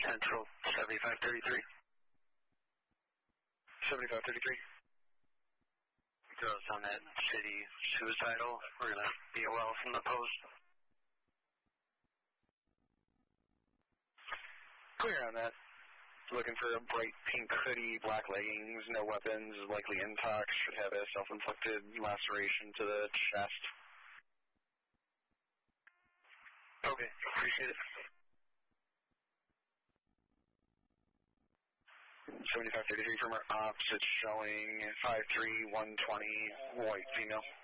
Central 7533. 7533. Girls on that city suicidal. We're going to BOL from the post. Clear on that. Looking for a bright pink hoodie, black leggings, no weapons, likely intox, should have a self-inflicted laceration to the chest. Okay, appreciate it. 7533 from our ops, it's showing 53120, white female.